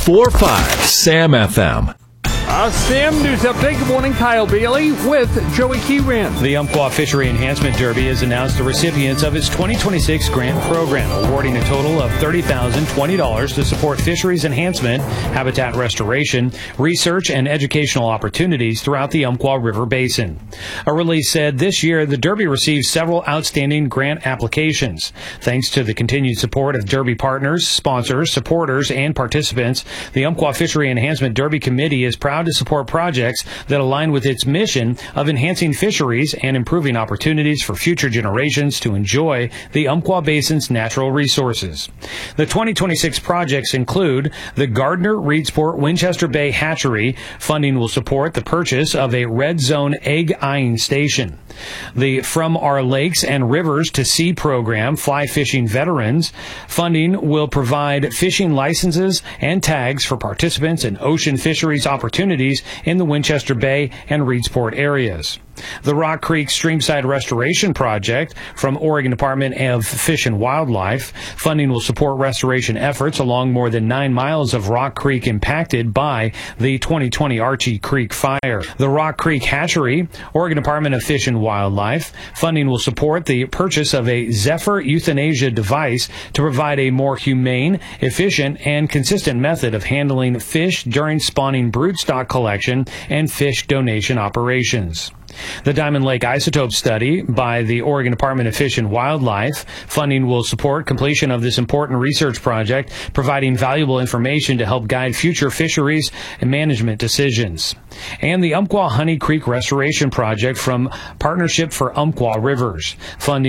104.5 Sam FM. Sam News Update. Good morning, Kyle Bailey with Joey Keyran. The Umpqua Fishery Enhancement Derby has announced the recipients of its 2026 grant program, awarding a total of $30,020 to support fisheries enhancement, habitat restoration, research, and educational opportunities throughout the Umpqua River Basin. A release said this year the Derby received several outstanding grant applications. Thanks to the continued support of Derby partners, sponsors, supporters, and participants, the Umpqua Fishery Enhancement Derby Committee is proud to support projects that align with its mission of enhancing fisheries and improving opportunities for future generations to enjoy the Umpqua Basin's natural resources. The 2026 projects include the Gardner Reedsport Winchester Bay Hatchery. Funding will support the purchase of a red zone egg eyeing station. The From Our Lakes and Rivers to Sea program, fly fishing veterans. Funding will provide fishing licenses and tags for participants in ocean fisheries opportunities in the Winchester Bay and Reedsport areas. The Rock Creek Streamside Restoration Project from Oregon Department of Fish and Wildlife. Funding will support restoration efforts along more than 9 miles of Rock Creek impacted by the 2020 Archie Creek fire. The Rock Creek Hatchery, Oregon Department of Fish and Wildlife. Funding will support the purchase of a Zephyr euthanasia device to provide a more humane, efficient, and consistent method of handling fish during spawning broodstock collection and fish donation operations. The Diamond Lake Isotope Study by the Oregon Department of Fish and Wildlife. Funding will support completion of this important research project, providing valuable information to help guide future fisheries and management decisions. And the Umpqua Honey Creek Restoration Project from Partnership for Umpqua Rivers. Funding